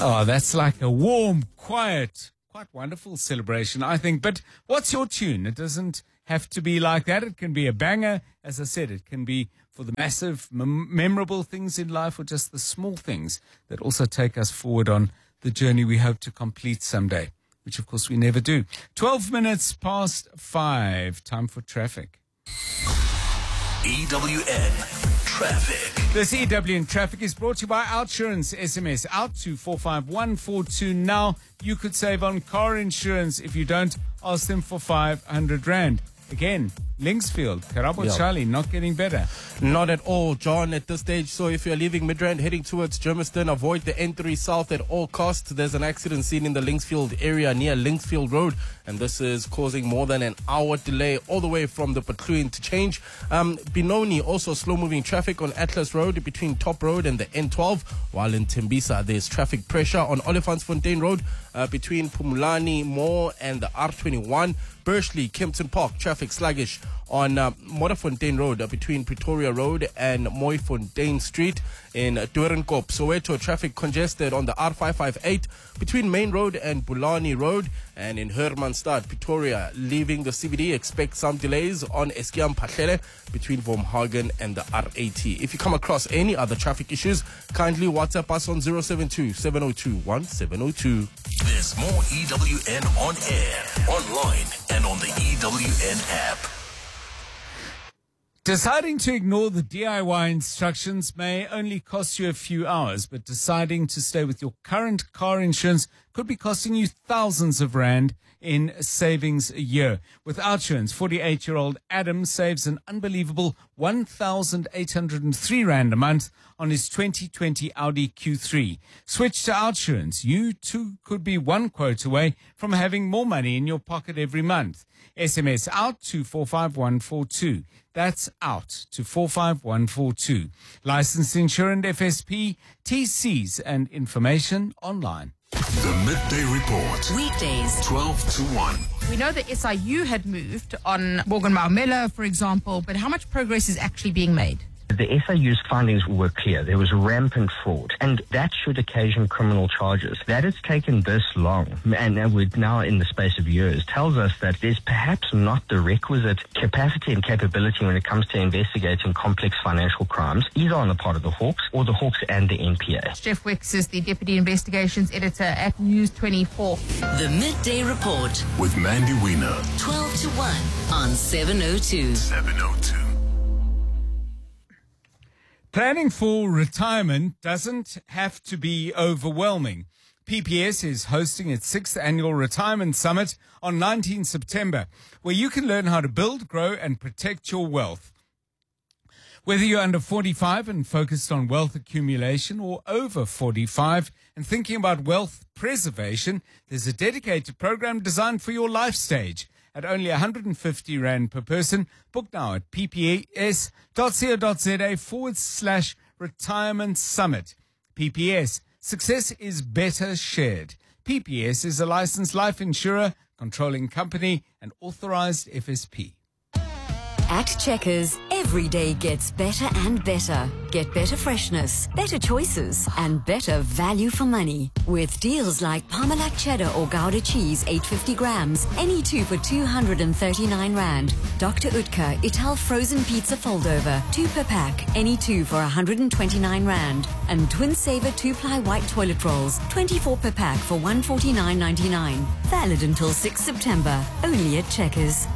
Oh, that's like a warm, quiet, quite wonderful celebration, I think. But what's your tune? It doesn't have to be like that. It can be a banger. As I said, it can be for the massive, memorable things in life, or just the small things that also take us forward on the journey we hope to complete someday, which of course we never do. 12 minutes past 5. Time for traffic. EWN Traffic. This EWN Traffic is brought to you by Outsurance. SMS out to 45142 now. You could save on car insurance. If you don't, ask them for 500 Rand. Again, Linksfield, Karabo Charlie, not getting better. Not at all, John, at this stage. So if you're leaving Midrand heading towards Germiston, avoid the N3 South at all costs. There's an accident seen in the Linksfield area near Linksfield Road, and this is causing more than an hour delay all the way from the Patlu interchange. Benoni, also slow-moving traffic on Atlas Road between Top Road and the N12, while in Tembisa, there's traffic pressure on Olifantsfontein Road between Pumulani Mall and the R21. Bursley, Kempton Park, traffic sluggish on Modderfontein Road between Pretoria Road and Mooifontein Street. In Doornkop, Soweto, traffic congested on the R558 between Main Road and Bulani Road. And in Hermanstad, Pretoria, leaving the CBD, expect some delays on Eskiam Patlele between Wormhagen and the R80. If you come across any other traffic issues, kindly WhatsApp us on 072-702-1702. There's more EWN on air, online, and on the EWN app. Deciding to ignore the DIY instructions may only cost you a few hours, but deciding to stay with your current car insurance could be costing you thousands of Rand in savings a year. With Outsurance, 48-year-old Adam saves an unbelievable 1,803 Rand a month on his 2020 Audi Q3. Switch to Outsurance. You too could be one quote away from having more money in your pocket every month. SMS out to 45142. That's out to 45142. Licensed insurance FSP, TCs and information online. The Midday Report. Weekdays, 12 to 1. We know that SIU had moved on Morgan Maumela, for example, but how much progress is actually being made? The SIU's findings were clear. There was rampant fraud, and that should occasion criminal charges. That it's taken this long, and we're now in the space of years, tells us that there's perhaps not the requisite capacity and capability when it comes to investigating complex financial crimes, either on the part of the Hawks or the Hawks and the NPA. Jeff Wicks is the Deputy Investigations Editor at News 24. the Midday Report, With Mandy Wiener. 12 to 1 on 702. 702. Planning for retirement doesn't have to be overwhelming. PPS is hosting its 6th annual Retirement Summit on 19 September, where you can learn how to build, grow, and protect your wealth. Whether you're under 45 and focused on wealth accumulation, or over 45 and thinking about wealth preservation, there's a dedicated program designed for your life stage. At only 150 Rand per person. Book now at pps.co.za/retirement summit. PPS, success is better shared. PPS is a licensed life insurer, controlling company, and authorized FSP. At Checkers, every day gets better and better. Get better freshness, better choices, and better value for money. With deals like Parmalat cheddar or Gouda cheese, 850 grams, any two for 239 Rand. Dr. Utker Ital frozen pizza foldover, 2 per pack, any two for 129 Rand. And Twin Saver 2-ply white toilet rolls, 24 per pack for 149.99. Valid until 6 September, only at Checkers.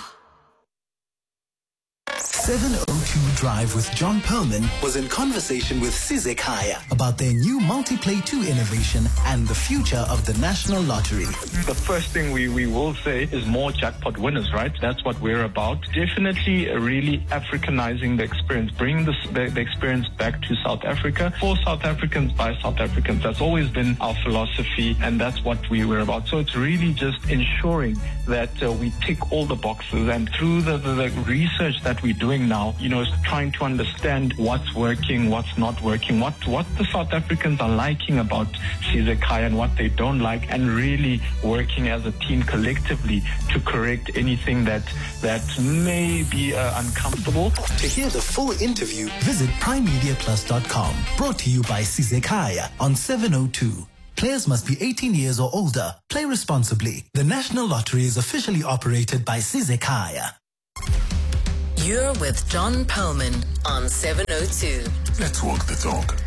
702 Drive with John Perlman was in conversation with Sizek Haya about their new Multiplay 2 innovation and the future of the National Lottery. The first thing we will say is more jackpot winners, right? That's what we're about. Definitely really Africanizing the experience, bringing the experience back to South Africa for South Africans by South Africans. That's always been our philosophy, and that's what we were about. So it's really just ensuring that we tick all the boxes, and through the research that we're doing now, is trying to understand what's working, what's not working, what the South Africans are liking about Sizek and what they don't like, and really working as a team collectively to correct anything that may be uncomfortable. To hear the full interview, visit primemediaplus.com. Brought to you by Sizek Haya on 702. Players must be 18 years or older. Play responsibly. The National Lottery is officially operated by Sizekaya. You're with John Perlman on 702. Let's walk the talk.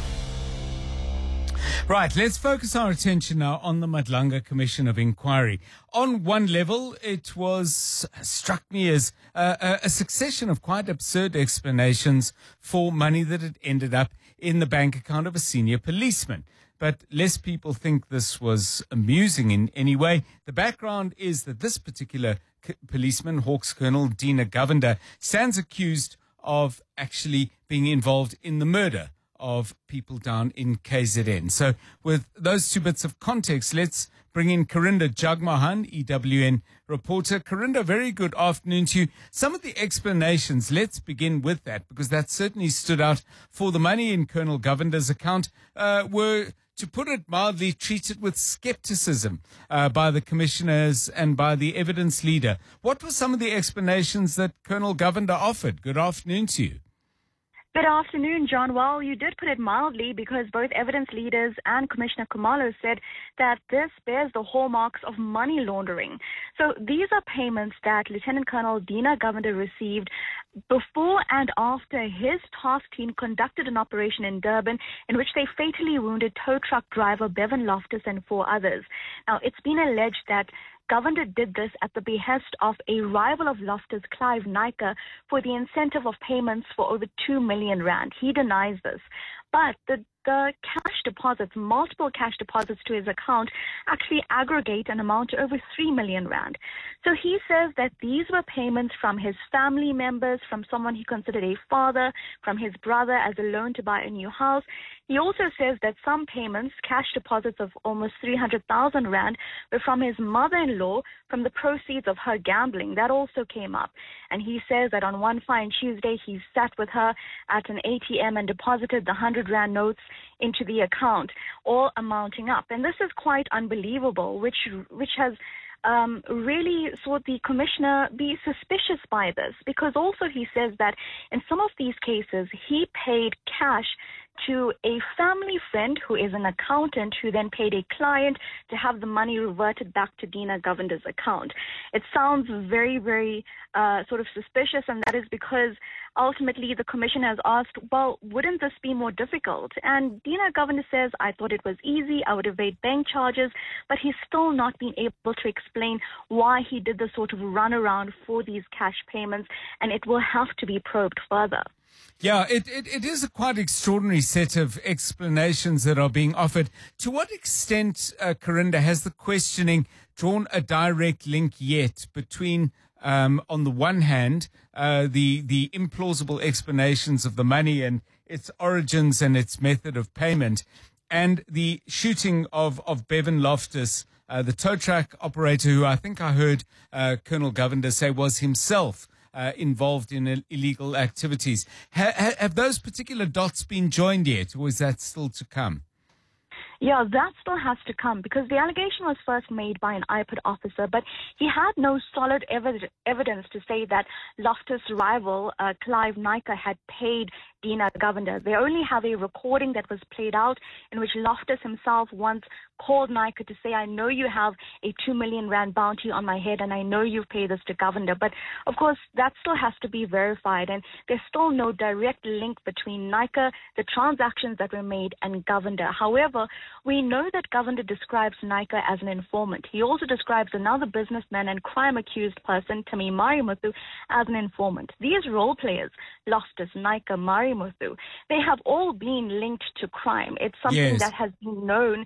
Right, let's focus our attention now on the Madlanga Commission of Inquiry. On one level, it struck me as a succession of quite absurd explanations for money that had ended up in the bank account of a senior policeman. But lest people think this was amusing in any way, the background is that this particular policeman, Hawks Colonel Dina Govender, stands accused of actually being involved in the murder of people down in KZN. So with those two bits of context, let's bring in Karinda Jagmohan, EWN reporter. Karinda, very good afternoon to you. Some of the explanations, let's begin with that, because that certainly stood out for the money in Colonel Govender's account, were, to put it mildly, treated with skepticism by the commissioners and by the evidence leader. What were some of the explanations that Colonel Govender offered? Good afternoon to you. Good afternoon, John. Well, you did put it mildly, because both evidence leaders and Commissioner Khumalo said that this bears the hallmarks of money laundering. So these are payments that Lieutenant Colonel Dina Govender received before and after his task team conducted an operation in Durban in which they fatally wounded tow truck driver Bevan Loftus and 4 others. Now, it's been alleged that Govender did this at the behest of a rival of Loftus, Clive Nyker, for the incentive of payments for over 2 million rand. He denies this. But the cash deposits, multiple cash deposits to his account, actually aggregate and amount to over 3 million rand. So he says that these were payments from his family members, from someone he considered a father, from his brother as a loan to buy a new house. He also says that some payments, cash deposits of almost 300,000 rand, were from his mother-in-law from the proceeds of her gambling. That also came up. And he says that on one fine Tuesday, he sat with her at an ATM and deposited the 100 rand notes into the account, all amounting up. And this is quite unbelievable, which has really saw the commissioner be suspicious by this, because also he says that in some of these cases he paid cash to a family friend who is an accountant, who then paid a client to have the money reverted back to Dina Govender's account. It sounds very, very sort of suspicious, and that is because ultimately the commission has asked, well, wouldn't this be more difficult? And Dina Govender says, I thought it was easy, I would evade bank charges, but he's still not been able to explain why he did the sort of runaround for these cash payments, and it will have to be probed further. Yeah, it is a quite extraordinary set of explanations that are being offered. To what extent, Karinda, has the questioning drawn a direct link yet between, on the one hand, the implausible explanations of the money and its origins and its method of payment, and the shooting of Bevan Loftus, the tow truck operator, who I think I heard Colonel Govender say was himself involved in illegal activities. Have those particular dots been joined yet, or is that still to come? Yeah, that still has to come, because the allegation was first made by an IPID officer, but he had no solid evidence to say that Loftus' rival, Clive Nyker, had paid Dina Govender. They only have a recording that was played out in which Loftus himself once called Nyker to say, I know you have a 2 million rand bounty on my head and I know you've paid this to Govender. But of course, that still has to be verified, and there's still no direct link between Nyker, the transactions that were made, and Govender. However, we know that Govender describes Nyker as an informant. He also describes another businessman and crime-accused person, Tami Marimuthu, as an informant. These role players, Loftus, Nyker, Marimuthu, they have all been linked to crime. It's something that has been known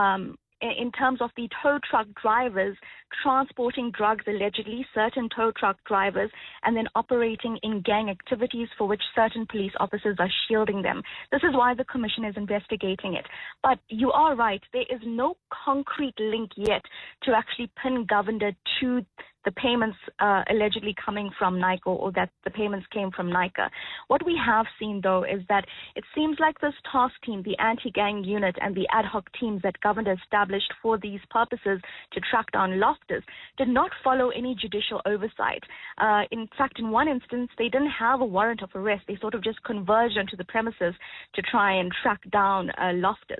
in terms of the tow truck drivers transporting drugs, allegedly, certain tow truck drivers, and then operating in gang activities for which certain police officers are shielding them. This is why the commission is investigating it. But you are right, there is no concrete link yet to actually pin Govender to the payments allegedly coming from Nyker, or that the payments came from Nyker. What we have seen, though, is that it seems like this task team, the anti-gang unit and the ad hoc teams that Govender established for these purposes to track down Loftus, did not follow any judicial oversight. In fact, in one instance, they didn't have a warrant of arrest. They sort of just converged onto the premises to try and track down Loftus.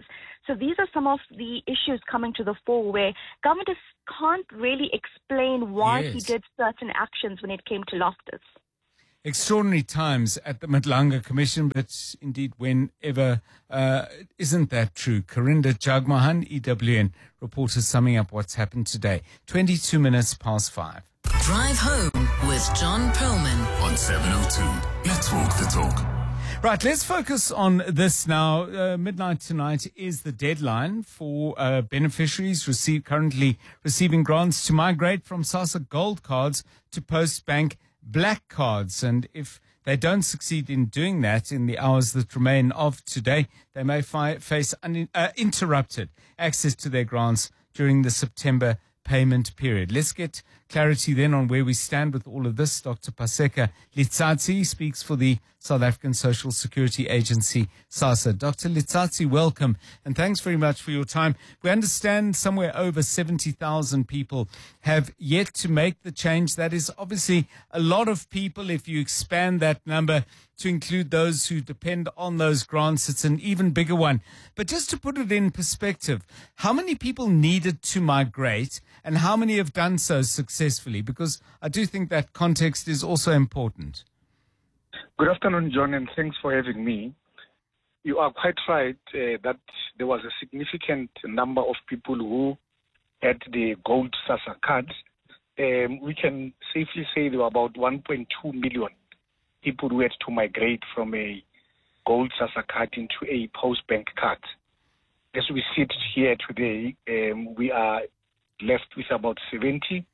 So these are some of the issues coming to the fore where government can't really explain why he did certain actions when it came to Loftus. Extraordinary times at the Madlanga Commission, but indeed whenever, isn't that true? Karinda Jagmohan, EWN reporter, summing up what's happened today. 22 minutes past 5. Drive home with John Perlman on 702. Let's walk the talk. Right, let's focus on this now. Midnight tonight is the deadline for beneficiaries currently receiving grants to migrate from SASSA Gold cards to Postbank Black cards. And if they don't succeed in doing that in the hours that remain of today, they may face interrupted access to their grants during the September payment period. Let's get clarity then on where we stand with all of this. Dr. Paseka Letsatsi speaks for the South African Social Security Agency, SASSA. Dr. Letsatsi, welcome, and thanks very much for your time. We understand somewhere over 70,000 people have yet to make the change. That is obviously a lot of people. If you expand that number to include those who depend on those grants, it's an even bigger one. But just to put it in perspective, how many people needed to migrate and how many have done so successfully? Because I do think that context is also important. Good afternoon, John, and thanks for having me. You are quite right that there was a significant number of people who had the gold SASSA cards. We can safely say there were about 1.2 million people who had to migrate from a gold SASSA card into a Postbank card. As we sit here today, we are left with about 70,000.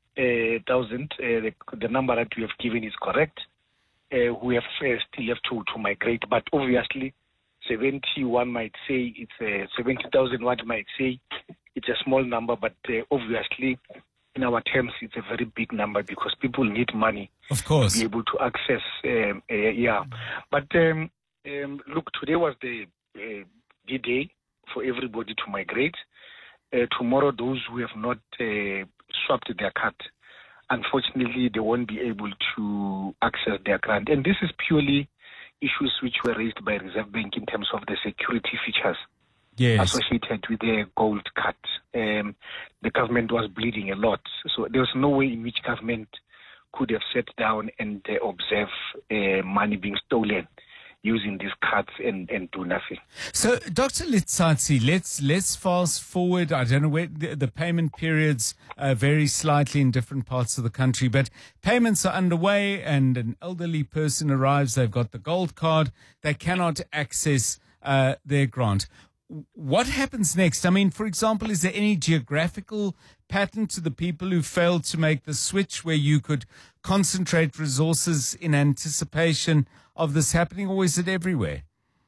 The number that we have given is correct. We have still left to migrate, but obviously 71 might say it's 70,000. One might say it's a small number, but obviously in our terms it's a very big number because people need money, of course, to be able to access. But look, today was the D-Day for everybody to migrate. Tomorrow, those who have not swapped their card, unfortunately, they won't be able to access their grant. And this is purely issues which were raised by Reserve Bank in terms of the security features associated with the gold card. The government was bleeding a lot. So there was no way in which government could have sat down and observe money being stolen using these cards and do nothing. So, Dr. Letsatsi, let's fast forward. I don't know where the payment periods vary slightly in different parts of the country, but payments are underway and an elderly person arrives, they've got the gold card, they cannot access their grant. What happens next? I mean, for example, is there any geographical pattern to the people who failed to make the switch where you could concentrate resources in anticipation of this happening, or is it everywhere?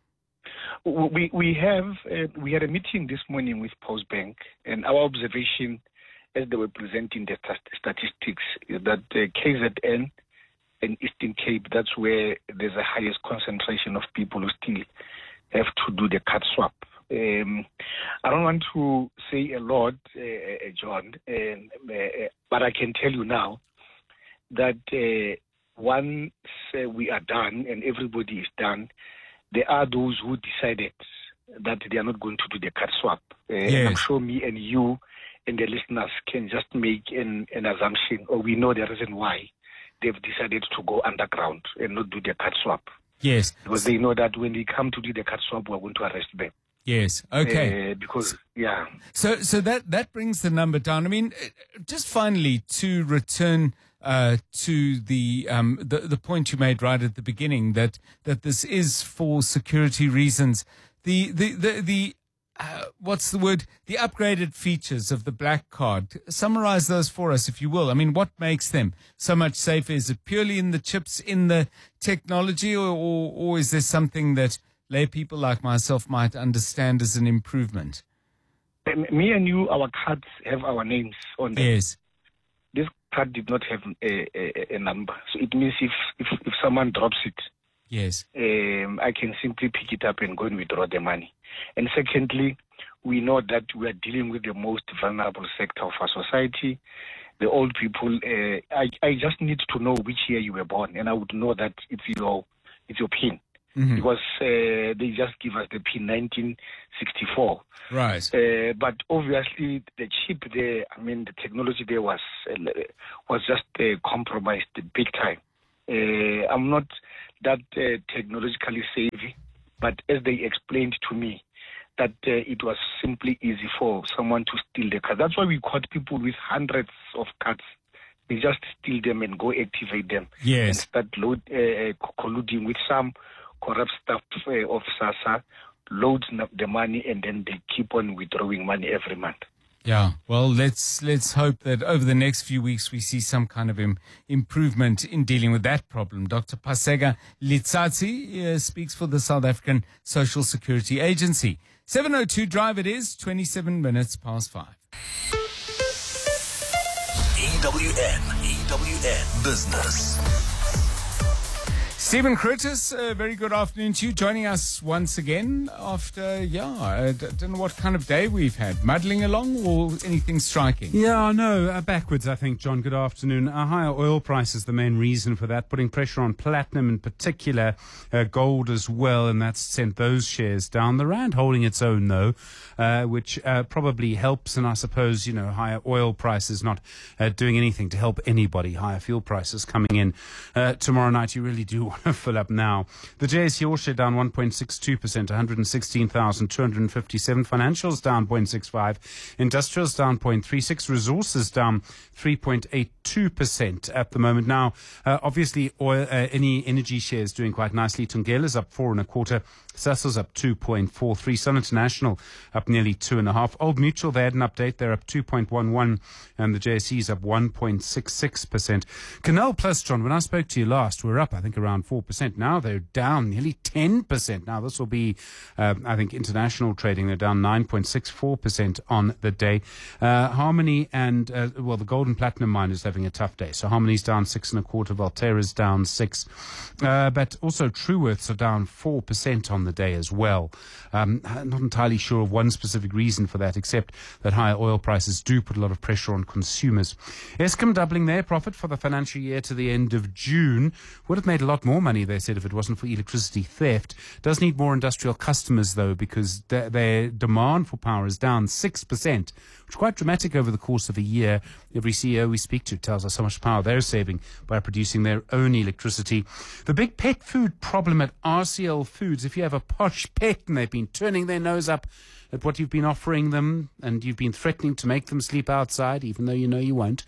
We had a meeting this morning with Postbank, and our observation as they were presenting the statistics is that KZN and Eastern Cape, that's where there's the highest concentration of people who still have to do the card swap. I don't want to say a lot, John, but I can tell you now that once we are done and everybody is done, there are those who decided that they are not going to do the card swap. And I'm sure me and you and the listeners can just make an assumption, or we know the reason why they've decided to go underground and not do the card swap. Yes. Because they know that when they come to do the card swap, we're going to arrest them. Yes. Okay. So that brings the number down. I mean, just finally to return to the point you made right at the beginning that this is for security reasons. The what's the word? The upgraded features of the black card. Summarize those for us, if you will. I mean, what makes them so much safer? Is it purely in the chips, in the technology, or is there something that lay people like myself might understand as an improvement? Me and you, our cards have our names on them. Yes. This card did not have a number. So it means if someone drops it, yes, I can simply pick it up and go and withdraw the money. And secondly, we know that we are dealing with the most vulnerable sector of our society, the old people. I just need to know which year you were born, and I would know that it's your PIN. because they just give us the PIN 1964. Right. But obviously the chip there, I mean, the technology there was just compromised big time. I'm not that technologically savvy, but as they explained to me, that it was simply easy for someone to steal the card. That's why we caught people with hundreds of cards. They just steal them and go activate them. Yes. And start colluding with some corrupt staff of SASSA, loads the money, and then they keep on withdrawing money every month. Yeah, well, let's hope that over the next few weeks we see some kind of improvement in dealing with that problem. Dr. Paseka Litsatsi speaks for the South African Social Security Agency. 7:02 drive it is, 27 minutes past 5. EWN Business. Stephen Curtis, very good afternoon to you. Joining us once again after, I don't know what kind of day we've had. Muddling along or anything striking? Yeah, no, backwards, I think, John. Good afternoon. Higher oil prices, the main reason for that, putting pressure on platinum in particular, gold as well, and that's sent those shares down. The rand holding its own, though, which probably helps, and I suppose, higher oil prices not doing anything to help anybody. Higher fuel prices coming in tomorrow night. You really do want to fill up now. The JSE All Share down 1.62%, 116,257. Financials down 0.65. Industrials down 0.36. Resources down 3.82% at the moment. Now, obviously, oil, any energy shares doing quite nicely. Tungela's up 4.25%. Sasol's up 2.43%. Sun International up nearly 2.5%. Old Mutual, they had an update. They're up 2.11%, and the JSE's up 1.66%. Canal Plus, John, when I spoke to you last, we're up, I think, around 4%. Now they're down nearly 10%. Now this will be, I think, international trading. They're down 9.64% on the day. Harmony and, the gold and platinum miners having a tough day. So Harmony's down 6.25%. Valterra's down 6%. But also Trueworths are down 4% on the day as well. I'm not entirely sure of one specific reason for that, except that higher oil prices do put a lot of pressure on consumers. Eskom doubling their profit for the financial year to the end of June. Would have made a lot more money, they said, if it wasn't for electricity theft. Does need more industrial customers, though, because their demand for power is down 6%, which is quite dramatic over the course of a year. Every CEO we speak to tells us how much power they're saving by producing their own electricity. The big pet food problem at RCL Foods, if you have a posh pet and they've been turning their nose up at what you've been offering them and you've been threatening to make them sleep outside, even though you know you won't.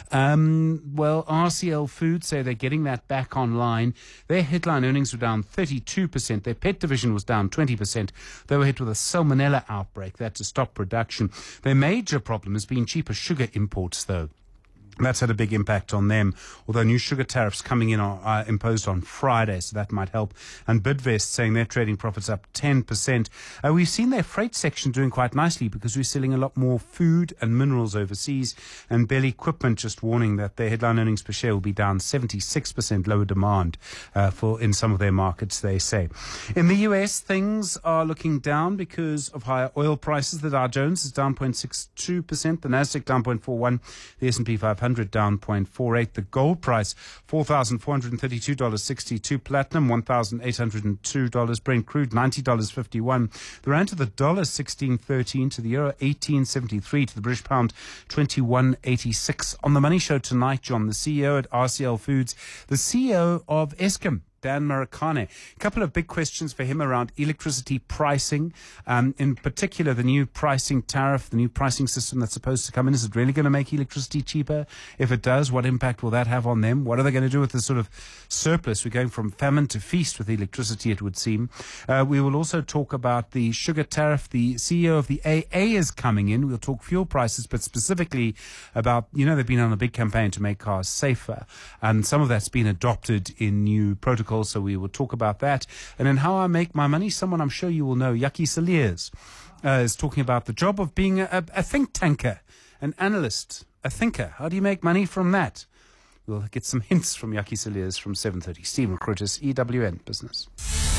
RCL Foods say they're getting that back online. Their headline earnings were down 32%. Their pet division was down 20%. They were hit with a salmonella outbreak. They had to stop production. Their major problem has been cheaper sugar imports, though. That's had a big impact on them, although new sugar tariffs coming in are imposed on Friday, so that might help. And Bidvest saying their trading profits up 10%. We've seen their freight section doing quite nicely because we're selling a lot more food and minerals overseas. And Bell Equipment just warning that their headline earnings per share will be down 76%, lower demand in some of their markets, they say. In the US, things are looking down because of higher oil prices. The Dow Jones is down 0.62%, the Nasdaq down 0.41%, the S&P 500 down 0.48%. The gold price, $4,432.62. Platinum, $1,802. Brent crude, $90.51. The rand to the dollar, 16.13. To the euro, 18.73. To the British pound, 21.86. On the Money Show tonight, John, the CEO at RCL Foods, the CEO of Eskom, Dan Marikane. A couple of big questions for him around electricity pricing, in particular the new pricing tariff, the new pricing system that's supposed to come in. Is it really going to make electricity cheaper? If it does, what impact will that have on them? What are they going to do with this sort of surplus? We're going from famine to feast with electricity, it would seem. We will also talk about the sugar tariff. The CEO of the AA is coming in. We'll talk fuel prices, but specifically about, they've been on a big campaign to make cars safer, and some of that's been adopted in new protocols. So we will talk about that. And then how I make my money, someone I'm sure you will know, Yaki Saliers, is talking about the job of being a think tanker, an analyst, a thinker. How do you make money from that? We'll get some hints from Yaki Saliers from 7:30. Stephen Curtis, EWN Business.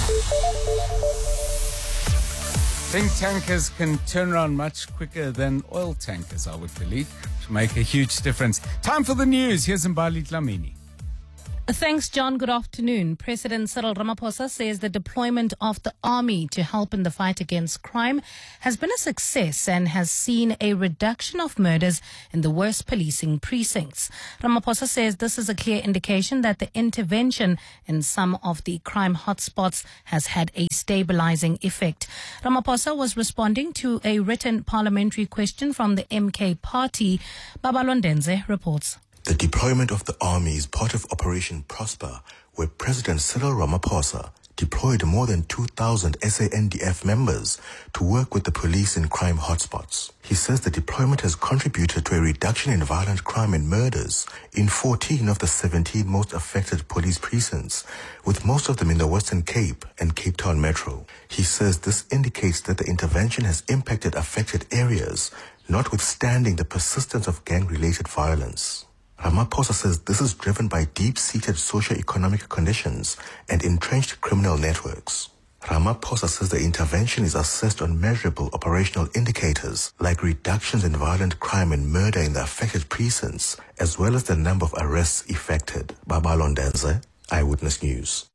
Think tankers can turn around much quicker than oil tankers, I would believe, to make a huge difference. Time for the news. Here's Mbali Dlamini. Thanks, John. Good afternoon. President Cyril Ramaphosa says the deployment of the army to help in the fight against crime has been a success and has seen a reduction of murders in the worst policing precincts. Ramaphosa says this is a clear indication that the intervention in some of the crime hotspots has had a stabilizing effect. Ramaphosa was responding to a written parliamentary question from the MK party. Babalondenze reports. The deployment of the army is part of Operation Prosper, where President Cyril Ramaphosa deployed more than 2,000 SANDF members to work with the police in crime hotspots. He says the deployment has contributed to a reduction in violent crime and murders in 14 of the 17 most affected police precincts, with most of them in the Western Cape and Cape Town Metro. He says this indicates that the intervention has impacted affected areas, notwithstanding the persistence of gang-related violence. Ramaphosa says this is driven by deep-seated socio-economic conditions and entrenched criminal networks. Ramaphosa says the intervention is assessed on measurable operational indicators like reductions in violent crime and murder in the affected precincts, as well as the number of arrests effected. Babalondenze, Eyewitness News.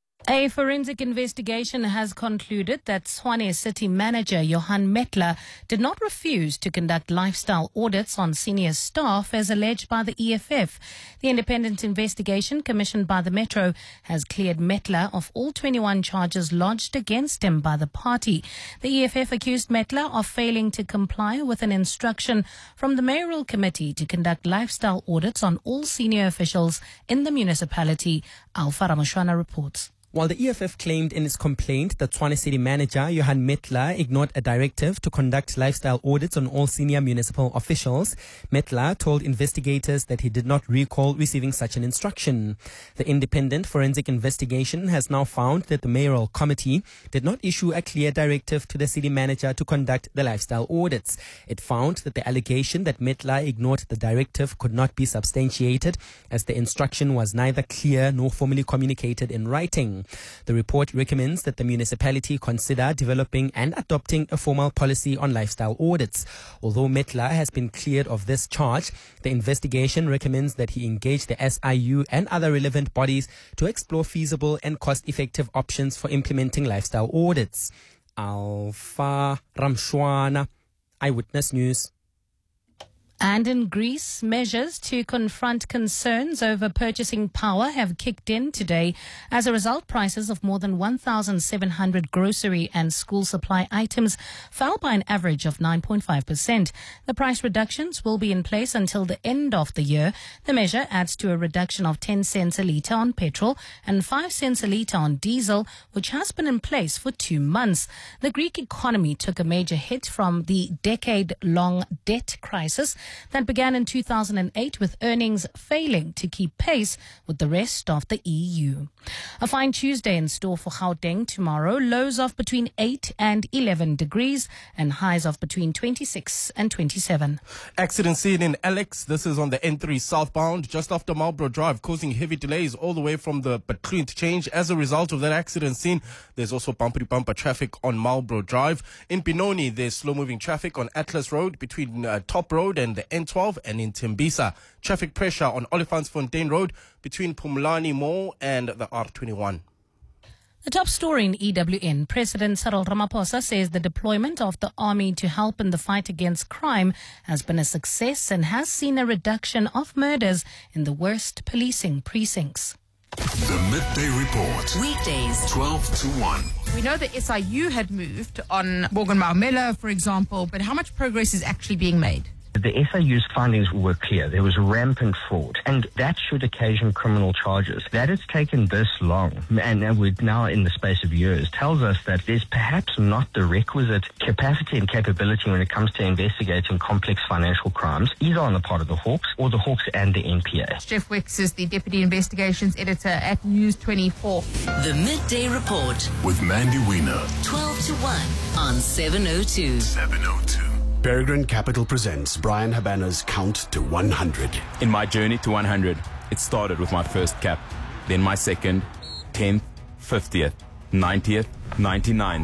A forensic investigation has concluded that Tshwane City Manager Johan Metler did not refuse to conduct lifestyle audits on senior staff as alleged by the EFF. The independent investigation commissioned by the Metro has cleared Metler of all 21 charges lodged against him by the party. The EFF accused Metler of failing to comply with an instruction from the mayoral committee to conduct lifestyle audits on all senior officials in the municipality. Alpha Ramoshwana reports. While the EFF claimed in its complaint that Tshwane City Manager Johan Metler ignored a directive to conduct lifestyle audits on all senior municipal officials, Metler told investigators that he did not recall receiving such an instruction. The independent forensic investigation has now found that the mayoral committee did not issue a clear directive to the city manager to conduct the lifestyle audits. It found that the allegation that Metler ignored the directive could not be substantiated, as the instruction was neither clear nor formally communicated in writing. The report recommends that the municipality consider developing and adopting a formal policy on lifestyle audits. Although Metler has been cleared of this charge, the investigation recommends that he engage the SIU and other relevant bodies to explore feasible and cost-effective options for implementing lifestyle audits. Alpha Ramshwana, Eyewitness News. And in Greece, measures to confront concerns over purchasing power have kicked in today. As a result, prices of more than 1,700 grocery and school supply items fell by an average of 9.5%. The price reductions will be in place until the end of the year. The measure adds to a reduction of 10 cents a litre on petrol and 5 cents a litre on diesel, which has been in place for 2 months. The Greek economy took a major hit from the decade-long debt crisis that began in 2008, with earnings failing to keep pace with the rest of the EU. A fine Tuesday in store for Gauteng tomorrow. Lows of between 8 and 11 degrees and highs of between 26 and 27. Accident scene in Alex. This is on the N3 southbound, just after Marlborough Drive, causing heavy delays all the way from the Batlu interchange. As a result of that accident scene, there's also bumper-to-bumper traffic on Marlborough Drive. In Benoni, there's slow-moving traffic on Atlas Road between Top Road and the N12, and in Tembisa, traffic pressure on Olifantsfontein Road between Pumlani Mall and the R21. The top story in EWN. President Cyril Ramaphosa says the deployment of the army to help in the fight against crime has been a success and has seen a reduction of murders in the worst policing precincts. The Midday Report. Weekdays 12 to 1. We know that SIU had moved on Morgan Maumela, for example, but how much progress is actually being made? The SIU's findings were clear. There was rampant fraud, and that should occasion criminal charges. That it's taken this long, and we're now in the space of years, tells us that there's perhaps not the requisite capacity and capability when it comes to investigating complex financial crimes, either on the part of the Hawks or the Hawks and the NPA. Jeff Wicks is the Deputy Investigations Editor at News 24. The Midday Report With Mandy Wiener. 12 to 1 on 702. 702. Peregrine Capital presents Brian Habana's Count to 100. In my journey to 100, it started with my first cap, then my second, 10th, 50th, 90th, 99th,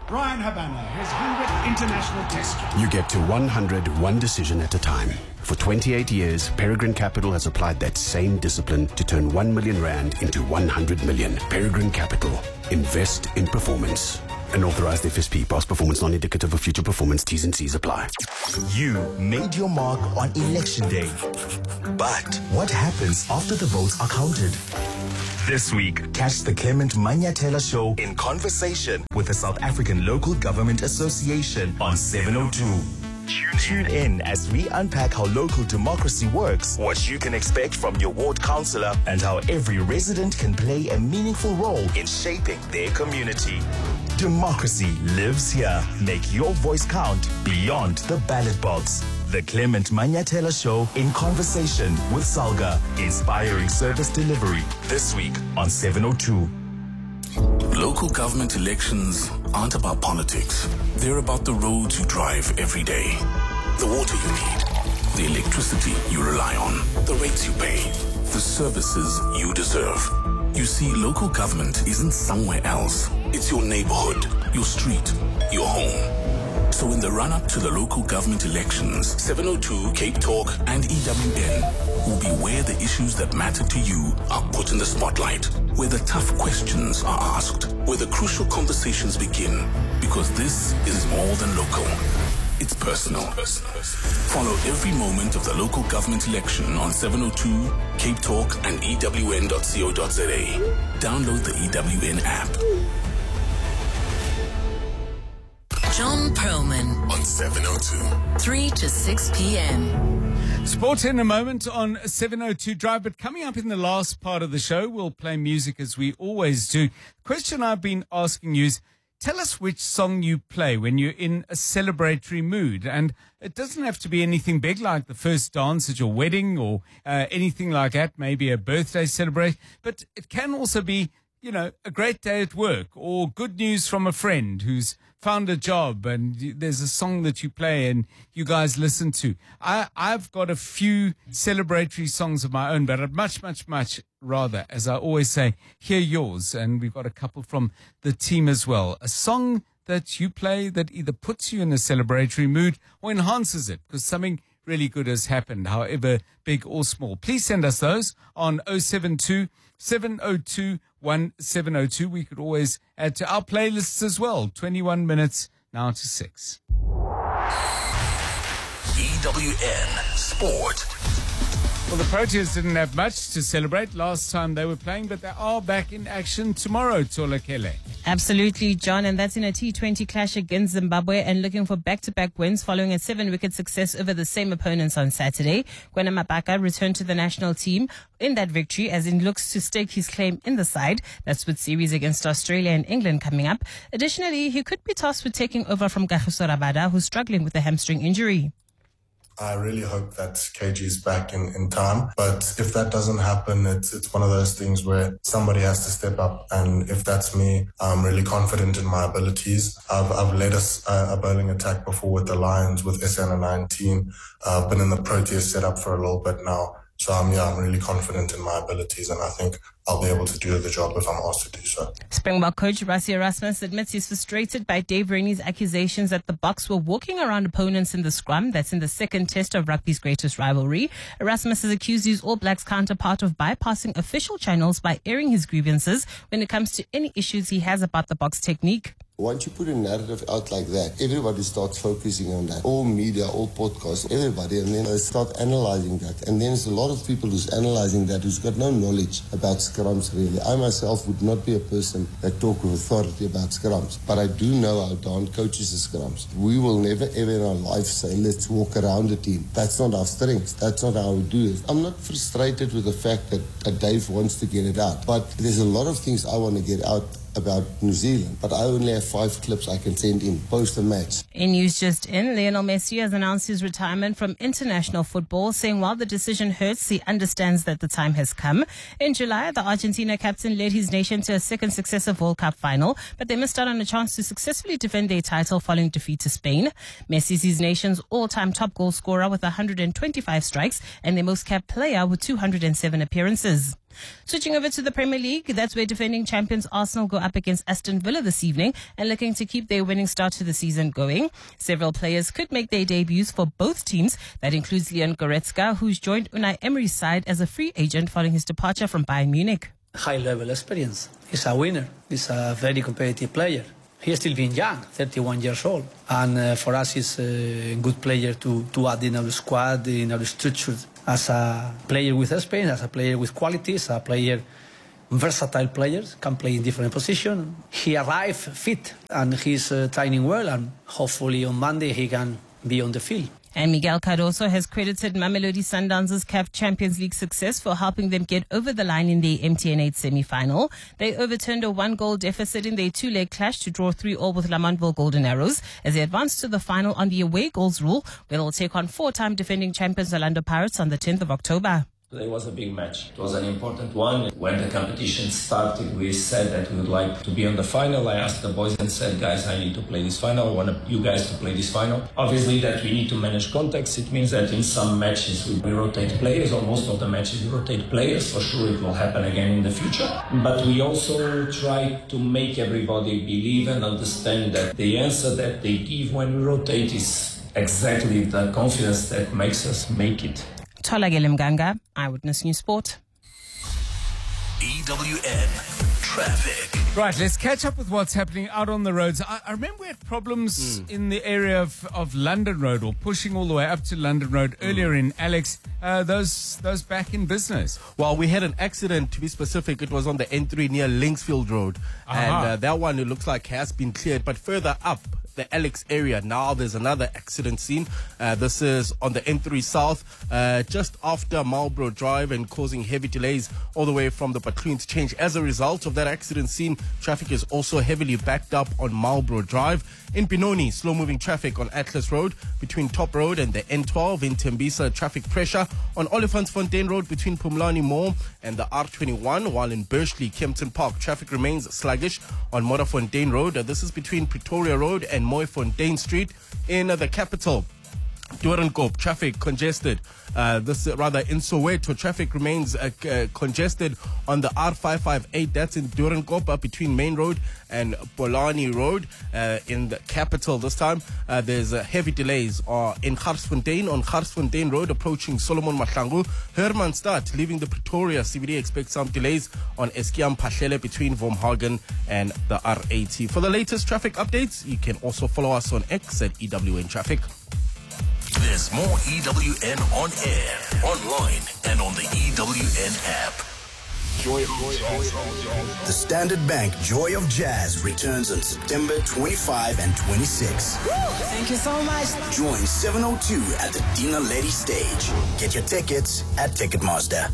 Brian Habana, his 100th international test. You get to 100 one decision at a time. For 28 years, Peregrine Capital has applied that same discipline to turn 1 million rand into 100 million. Peregrine Capital. Invest in performance. An authorized FSP. Past performance not indicative of future performance. T's and C's apply. You made your mark on election day. But what happens after the votes are counted? This week, catch the Clement Manyathela Show in conversation with the South African Local Government Association on 702. Tune in as we unpack how local democracy works, what you can expect from your ward councillor, and how every resident can play a meaningful role in shaping their community. Democracy lives here. Make your voice count beyond the ballot box. The Clement Manyathela Show in conversation with Salga, inspiring service delivery. This week on 702. Local government elections aren't about politics. They're about the roads you drive every day, the water you need, the electricity you rely on, the rates you pay, the services you deserve. You see, local government isn't somewhere else. It's your neighborhood, your street, your home. So in the run-up to the local government elections, 702, Cape Talk, and EWN will be where the issues that matter to you are put in the spotlight, where the tough questions are asked, where the crucial conversations begin, because this is more than local. It's personal. Follow every moment of the local government election on 702, Cape Talk, and EWN.co.za. Download the EWN app. John Perlman on 702. 3 to 6 p.m. Sport in a moment on 702 Drive, but coming up in the last part of the show, we'll play music as we always do. The question I've been asking you is, tell us which song you play when you're in a celebratory mood. And it doesn't have to be anything big like the first dance at your wedding or anything like that, maybe a birthday celebration, but it can also be, you know, a great day at work or good news from a friend who's found a job and there's a song that you play and you guys listen to. I've got a few celebratory songs of my own, but I'd much rather, as I always say, hear yours. And we've got a couple from the team as well. A song that you play that either puts you in a celebratory mood or enhances it because something really good has happened, however big or small. Please send us those on 072 702 1702. We could always add to our playlists as well. 21 minutes now to 6. EWN Sport. Well, the Proteas didn't have much to celebrate last time they were playing, but they are back in action tomorrow, Tolakele. Absolutely, John, and that's in a T20 clash against Zimbabwe and looking for back-to-back wins following a 7-wicket success over the same opponents on Saturday. Kwena Mabaka returned to the national team in that victory as he looks to stake his claim in the side. That's with series against Australia and England coming up. Additionally, he could be tasked with taking over from Kagiso Rabada, who's struggling with a hamstring injury. I really hope that KG is back in time. But if that doesn't happen, it's one of those things where somebody has to step up. And if that's me, I'm really confident in my abilities. I've led a bowling attack before with the Lions, with SN19. I've been in the Proteas setup for a little bit now. So I'm really confident in my abilities, and I think I'll be able to do the job if I'm asked to do so. Springbok coach Rassie Erasmus admits he's frustrated by Dave Rennie's accusations that the Boks were walking around opponents in the scrum. That's in the second test of rugby's greatest rivalry. Erasmus has accused his All Blacks counterpart of bypassing official channels by airing his grievances when it comes to any issues he has about the Boks technique. Once you put a narrative out like that, everybody starts focusing on that. All media, all podcasts, everybody, and then they start analysing that. And then there's a lot of people who's analysing that who's got no knowledge about scrums, really. I myself would not be a person that talk with authority about scrums, but I do know how Don coaches the scrums. We will never, ever in our life say, let's walk around the team. That's not our strength. That's not how we do it. I'm not frustrated with the fact that Dave wants to get it out, but there's a lot of things I want to get out about New Zealand, but I only have 5 clips I can send in post the match. In news just in, Lionel Messi has announced his retirement from international football, saying while the decision hurts, he understands that the time has come. In July, the Argentina captain led his nation to a second successive World Cup final, but they missed out on a chance to successfully defend their title following defeat to Spain. Messi is his nation's all-time top goal scorer with 125 strikes and their most capped player with 207 appearances. Switching over to the Premier League, that's where defending champions Arsenal go up against Aston Villa this evening and looking to keep their winning start to the season going. Several players could make their debuts for both teams. That includes Leon Goretzka, who's joined Unai Emery's side as a free agent following his departure from Bayern Munich. High-level experience. He's a winner. He's a very competitive player. He's still being young, 31 years old. And for us, he's a good player to add in our squad, in our structure. As a player with experience, as a player with qualities, a player, versatile players, can play in different positions. He arrived fit and he's training well, and hopefully on Monday he can be on the field. And Miguel Cardoso has credited Mamelodi Sundowns' CAF Champions League success for helping them get over the line in the MTN 8 semi-final. They overturned a 1-goal deficit in their 2-leg clash to draw 3-3 with Lamontville Golden Arrows as they advanced to the final on the away goals rule, where they'll take on 4-time defending champions Orlando Pirates on the 10th of October. It was a big match. It was an important one. When the competition started, we said that we would like to be on the final. I asked the boys and said, guys, I need to play this final. I want you guys to play this final. Obviously, that we need to manage context. It means that in some matches we rotate players, or most of the matches we rotate players. For sure, it will happen again in the future. But we also try to make everybody believe and understand that the answer that they give when we rotate is exactly the confidence that makes us make it. Tolagele Mganga, Eyewitness News Sport. EWN Traffic. Right, let's catch up with what's happening out on the roads. I remember we had problems in the area of London Road, or pushing all the way up to London Road earlier in Alex. Those back in business. Well, we had an accident, to be specific. It was on the N3 near Linksfield Road. And that one, it looks like, has been cleared. But further up, the Alex area, now there's another accident scene. This is on the N3 South, just after Marlborough Drive, and causing heavy delays all the way from the Patloons Change. As a result of that accident scene, traffic is also heavily backed up on Marlborough Drive. In Benoni, slow-moving traffic on Atlas Road between Top Road and the N12. In Tembisa, traffic pressure on Olifantsfontein Road between Pumlani Mall and the R21, while in Bursley, Kempton Park, traffic remains sluggish on Modderfontein Road. This is between Pretoria Road and Mooifontein Street. In the capital, Doornkop, traffic congested. In Soweto, traffic remains congested on the R558. That's in Doornkop, between Main Road and Polani Road. In the capital this time, there's heavy delays in Garsfontein, on Garsfontein Road, approaching Solomon Mahlangu. Hermanstad, leaving the Pretoria CBD, expect some delays on Eskiam Pahlele between Vormhagen and the R80. For the latest traffic updates, you can also follow us on X at EWN Traffic. There's more EWN on air, online, and on the EWN app. The Standard Bank Joy of Jazz returns on September 25 and 26. Thank you so much. Join 702 at the Dina Lady stage. Get your tickets at Ticketmaster.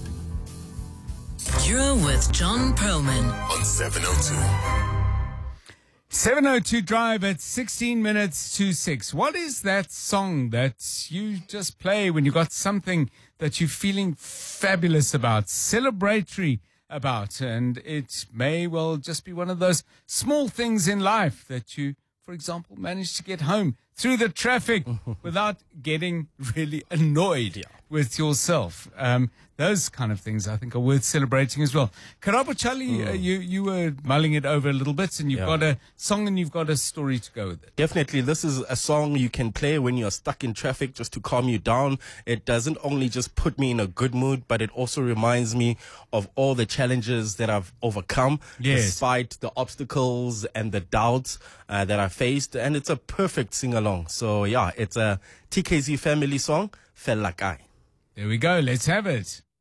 You're with John Perlman on 702. 702 Drive at 16 minutes to 6. What is that song that you just play when you got something that you're feeling fabulous about, celebratory about? And it may well just be one of those small things in life that you, for example, manage to get home through the traffic without getting really annoyed with yourself. Those kind of things, I think, are worth celebrating as well. Karabo Charlie, you were mulling it over a little bit, and you've got a song and you've got a story to go with it. Definitely. This is a song you can play when you're stuck in traffic, just to calm you down. It doesn't only just put me in a good mood, but it also reminds me of all the challenges that I've overcome, despite the obstacles and the doubts that I faced. And it's a perfect sing-along. So, yeah, it's a TKZ family song, Felt Like I. There we go. Let's have it.